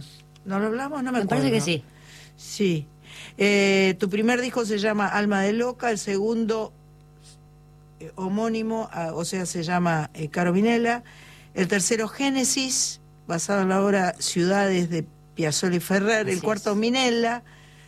hablamos? ¿No lo hablamos? No me acuerdo. parece que sí. Sí. Tu primer disco se llama Alma de Loca, el segundo homónimo, o sea, se llama Caro Minella. El tercero, Génesis, basado en la obra Ciudades de Piazzolla y Ferrer. Así el cuarto, es. Minella.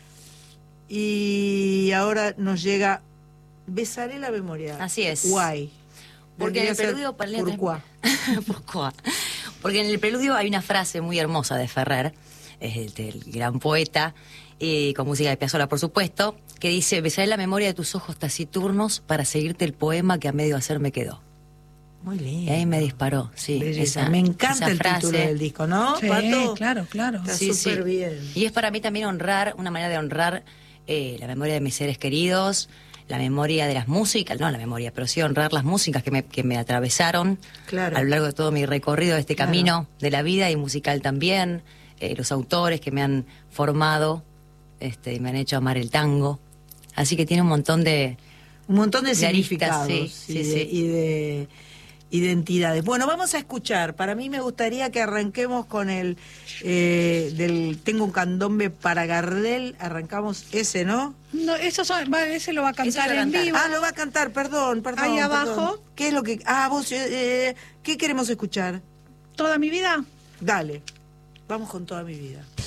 Y ahora nos llega Besaré la memoria. Así es. Guay. Porque en el preludio... Pourquoi. Pourquoi. Porque en el preludio hay una frase muy hermosa de Ferrer, es el gran poeta, con música de Piazzolla, por supuesto, que dice: besaré la memoria de tus ojos taciturnos para seguirte el poema que a medio hacer me quedó. Muy lindo. Y ahí me disparó, sí. Belleza. Me encanta el frase. título del disco, ¿no, Sí, Pato? claro. Está Sí, súper sí. bien. Y es para mí también honrar, una manera de honrar la memoria de mis seres queridos, la memoria de las músicas, no la memoria, pero sí honrar las músicas que me atravesaron Claro. a lo largo de todo mi recorrido de este Claro. camino de la vida y musical también, los autores que me han formado y me han hecho amar el tango. Así que tiene un montón de significados aristas, sí, y de identidades. Bueno, vamos a escuchar. Para mí me gustaría que arranquemos con el del Tengo un candombe para Gardel. Arrancamos ese, ¿no? No, ese lo va a cantar va a en cantar. vivo. Lo va a cantar, perdón. Ahí abajo. Perdón. ¿Qué es lo que...? Vos, ¿qué queremos escuchar? Toda mi vida. Dale. Vamos con Toda mi vida.